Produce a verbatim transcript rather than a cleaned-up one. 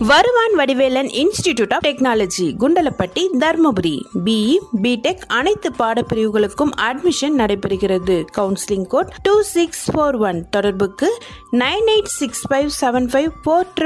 வருவான் Vadivelan institute of technology, Kundalapatti, Dharmapuri. BE, BTech அனைத்து பாடப்பிரிவுகளுக்கும் admission நடைபெறுகிறது. Counselling code two six four one. தொடர்புக்கு nine eight six five seven five four